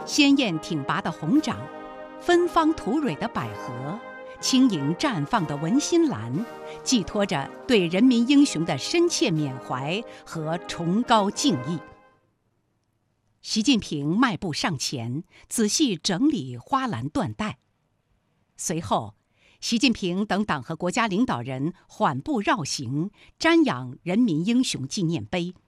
鲜艳挺拔的红掌，芬芳吐蕊的百合，轻盈绽放的文心兰，寄托着对人民英雄的深切缅怀和崇高敬意。习近平迈步上前，仔细整理花篮缎带。随后，习近平等党和国家领导人缓步绕行，瞻仰人民英雄纪念碑。